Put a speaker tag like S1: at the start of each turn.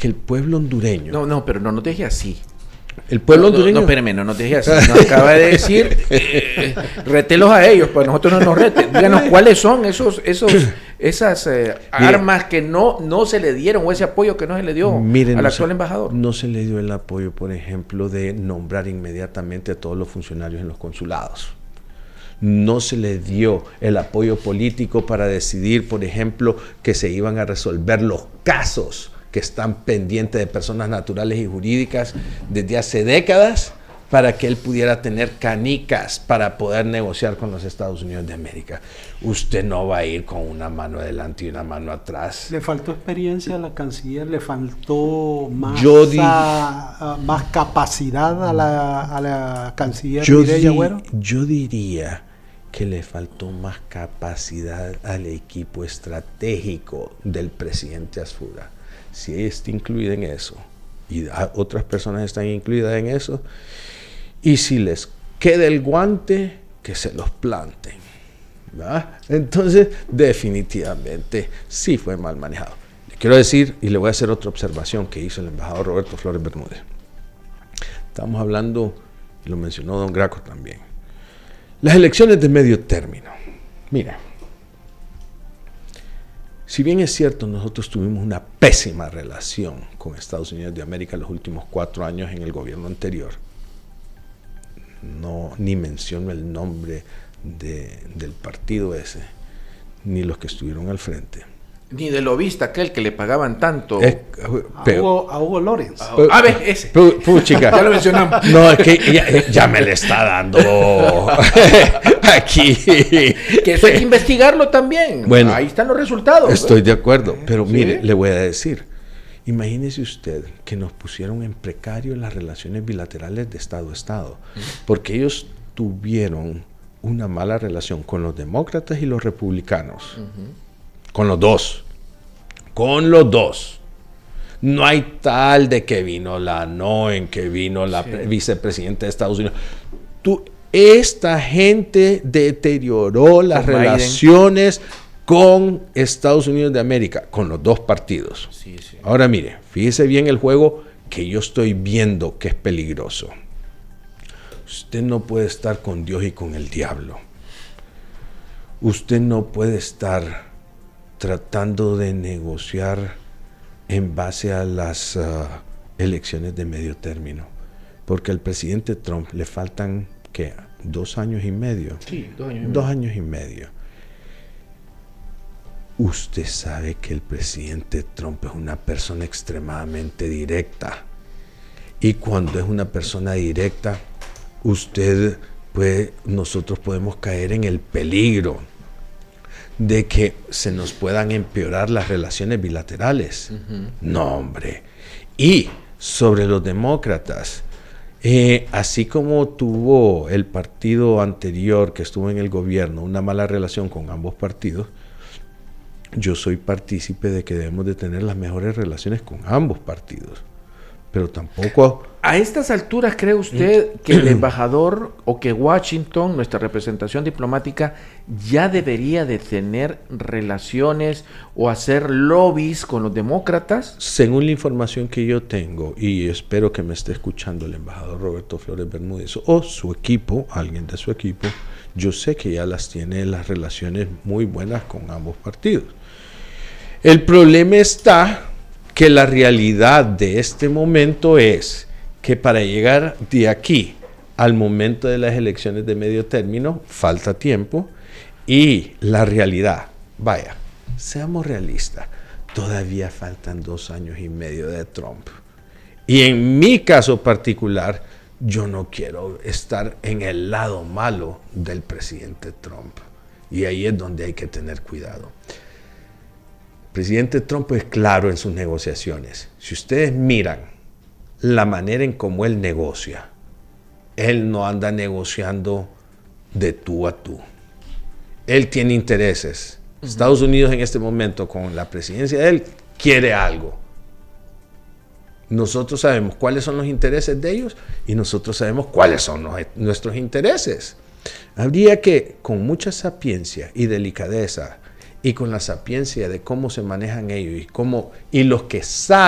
S1: que el pueblo hondureño...
S2: No, pero no te dije así.
S1: El pueblo hondureño...
S2: No, espérame, no te dije así. Nos acaba de decir, retelos a ellos, pues nosotros no nos reten. Díganos cuáles son esas armas que no se le dieron, o ese apoyo que no se le dio al actual embajador.
S1: No se le dio el apoyo, por ejemplo, de nombrar inmediatamente a todos los funcionarios en los consulados. No se le dio el apoyo político para decidir, por ejemplo, que se iban a resolver los casos que están pendientes de personas naturales y jurídicas desde hace décadas, para que él pudiera tener canicas para poder negociar con los Estados Unidos de América. Usted no va a ir con una mano adelante y una mano atrás.
S3: ¿Le faltó experiencia a la canciller? ¿Le faltó más, más capacidad a la canciller Mireya Agüero?
S1: Yo diría que le faltó más capacidad al equipo estratégico del presidente Asfura. Si ella está incluida en eso y otras personas están incluidas en eso, y si les queda el guante, que se los planten, ¿verdad? Entonces, definitivamente, sí fue mal manejado. Le quiero decir, y le voy a hacer otra observación que hizo el embajador Roberto Flores Bermúdez. Estamos hablando, y lo mencionó don Graco también, las elecciones de medio término. Mira, si bien es cierto, nosotros tuvimos una pésima relación con Estados Unidos de América los últimos 4 años en el gobierno anterior, no, ni menciono el nombre del partido ese, ni los que estuvieron al frente.
S2: Ni del lobista aquel que le pagaban tanto.
S3: A Hugo Lorenz.
S2: A ver, ese.
S1: Chica.
S2: Ya lo mencionamos.
S1: No, es que ya me le está dando aquí.
S2: Que eso hay que investigarlo también.
S1: Bueno,
S2: ahí están los resultados.
S1: Estoy de acuerdo, pero mire, le voy a decir. Imagínese usted que nos pusieron en precario las relaciones bilaterales de Estado a Estado, porque ellos tuvieron una mala relación con los demócratas y los republicanos. Con los dos. No hay tal de que vino la Noen, que vino la vicepresidenta de Estados Unidos. Esta gente deterioró las relaciones con Estados Unidos de América, con los dos partidos.
S2: Sí.
S1: Ahora mire, fíjese bien el juego que yo estoy viendo que es peligroso. Usted no puede estar con Dios y con el diablo. Usted no puede estar tratando de negociar en base a las elecciones de medio término, porque al presidente Trump le faltan, ¿qué? 2 años y medio.
S2: Sí, 2 años y medio.
S1: 2 años y medio. Usted sabe que el presidente Trump es una persona extremadamente directa, y cuando es una persona directa, nosotros podemos caer en el peligro de que se nos puedan empeorar las relaciones bilaterales. No, hombre. Y sobre los demócratas, así como tuvo el partido anterior que estuvo en el gobierno una mala relación con ambos partidos, yo soy partícipe de que debemos de tener las mejores relaciones con ambos partidos, pero tampoco...
S2: A estas alturas, ¿cree usted que el embajador o que Washington, nuestra representación diplomática, ya debería de tener relaciones o hacer lobbies con los demócratas?
S1: Según la información que yo tengo, y espero que me esté escuchando el embajador Roberto Flores Bermúdez o su equipo, alguien de su equipo, yo sé que ya tiene las relaciones muy buenas con ambos partidos. El problema está que la realidad de este momento es que para llegar de aquí al momento de las elecciones de medio término falta tiempo, y la realidad, vaya, seamos realistas, todavía faltan 2 años y medio de Trump. Y en mi caso particular, yo no quiero estar en el lado malo del presidente Trump. Y ahí es donde hay que tener cuidado. El presidente Trump es claro en sus negociaciones. Si ustedes miran la manera en cómo él negocia, él no anda negociando de tú a tú. Él tiene intereses. Estados Unidos en este momento, con la presidencia de él, quiere algo. Nosotros sabemos cuáles son los intereses de ellos y nosotros sabemos cuáles son nuestros intereses. Habría que, con mucha sapiencia y delicadeza, y con la sapiencia de cómo se manejan ellos y los que saben